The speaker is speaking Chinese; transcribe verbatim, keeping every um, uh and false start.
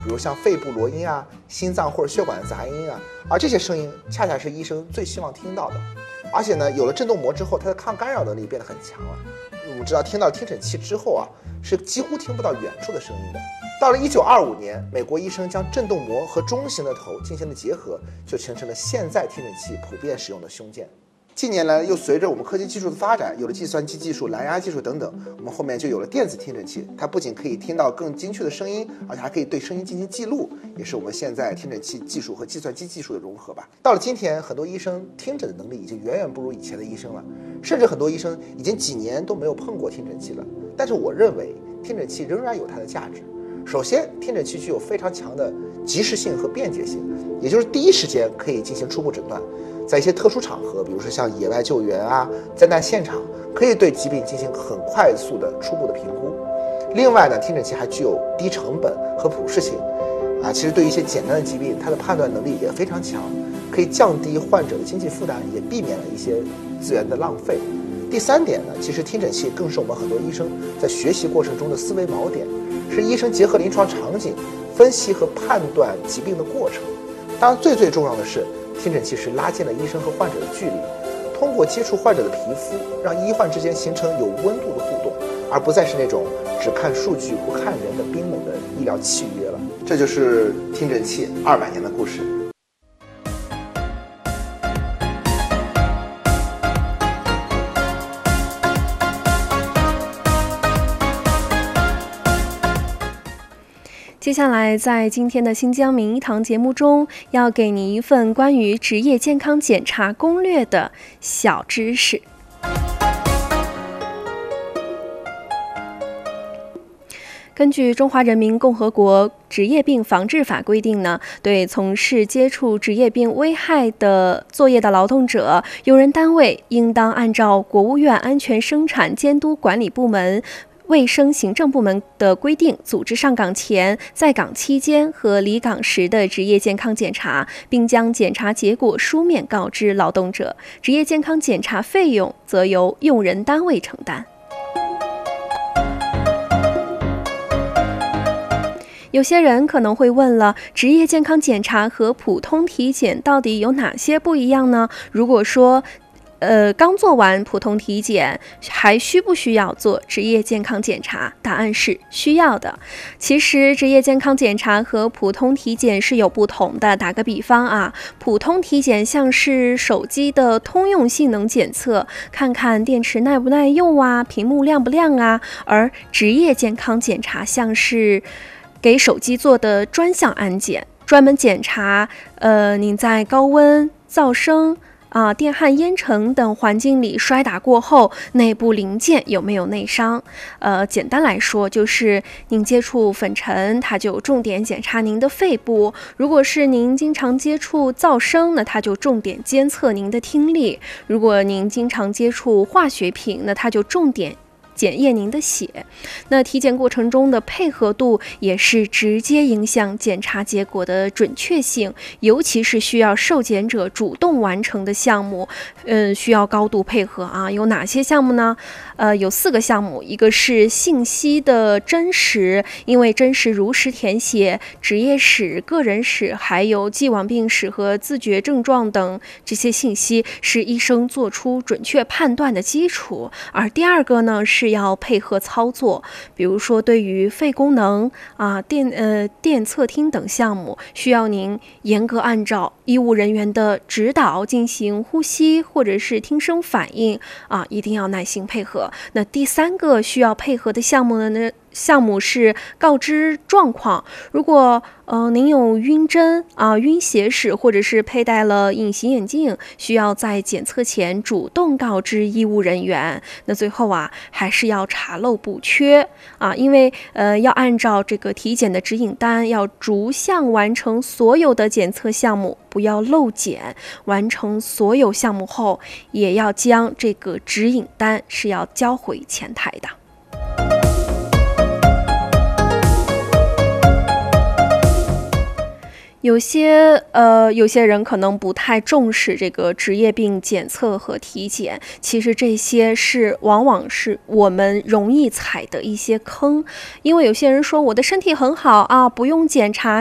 比如像肺部锣音啊、心脏或者血管杂音啊，而这些声音恰恰是医生最希望听到的。而且呢，有了振动膜之后，它的抗干扰能力变得很强了。我们知道，听到听诊器之后啊，是几乎听不到远处的声音的。到了一九二五年，美国医生将振动膜和中型的头进行了结合，就形成了现在听诊器普遍使用的胸键。近年来，又随着我们科技技术的发展，有了计算机技术、蓝牙技术等等，我们后面就有了电子听诊器。它不仅可以听到更精确的声音，而且还可以对声音进行记录，也是我们现在听诊器技术和计算机技术的融合吧。到了今天，很多医生听诊的能力已经远远不如以前的医生了，甚至很多医生已经几年都没有碰过听诊器了。但是我认为，听诊器仍然有它的价值。首先，听诊器具有非常强的及时性和便捷性，也就是第一时间可以进行初步诊断。在一些特殊场合，比如说像野外救援啊、灾难现场，可以对疾病进行很快速的初步的评估。另外呢，听诊器还具有低成本和普适性，啊，其实对于一些简单的疾病，它的判断能力也非常强，可以降低患者的经济负担，也避免了一些资源的浪费。第三点呢，其实听诊器更是我们很多医生在学习过程中的思维锚点，是医生结合临床场景分析和判断疾病的过程。当然，最最重要的是，听诊器是拉近了医生和患者的距离，通过接触患者的皮肤，让医患之间形成有温度的互动，而不再是那种只看数据不看人的冰冷的医疗契约了。这就是听诊器二百年的故事。 接下来，在今天的新疆名医堂节目中，要给你一份关于职业健康检查攻略的小知识。根据《中华人民共和国职业病防治法》规定呢，对从事接触职业病危害的作业的劳动者，用人单位应当按照国务院安全生产监督管理部门卫生行政部门的规定，组织上岗前、在岗期间和离岗时的职业健康检查，并将检查结果书面告知劳动者。职业健康检查费用则由用人单位承担。有些人可能会问了，职业健康检查和普通体检到底有哪些不一样呢？如果说呃，刚做完普通体检，还需不需要做职业健康检查？答案是需要的。其实，职业健康检查和普通体检是有不同的。打个比方啊，普通体检像是手机的通用性能检测，看看电池耐不耐用啊，屏幕亮不亮啊；而职业健康检查像是给手机做的专项安检，专门检查呃您在高温、噪声啊、电焊、烟尘等环境里摔打过后，内部零件有没有内伤？呃，简单来说，就是您接触粉尘，它就重点检查您的肺部；如果是您经常接触噪声，那它就重点监测您的听力；如果您经常接触化学品，那它就重点检验您的血。那体检过程中的配合度也是直接影响检查结果的准确性，尤其是需要受检者主动完成的项目，嗯，需要高度配合啊。有哪些项目呢？呃，有四个项目，一个是信息的真实，因为真实如实填写职业史、个人史，还有既往病史和自觉症状等这些信息，是医生做出准确判断的基础。而第二个呢，是要配合操作，比如说对于肺功能啊、电呃电测听等项目，需要您严格按照医务人员的指导进行呼吸或者是听声反应啊，一定要耐心配合。那第三个需要配合的项目呢？项目是告知状况，如果呃您有晕针啊、晕血史，或者是佩戴了隐形眼镜，需要在检测前主动告知医务人员。那最后啊，还是要查漏补缺啊，因为呃要按照这个体检的指引单，要逐项完成所有的检测项目，不要漏检。完成所有项目后，也要将这个指引单是要交回前台的。 有些呃，有些人可能不太重视这个职业病检测和体检，其实这些是往往是我们容易踩的一些坑，因为有些人说我的身体很好啊，不用检查。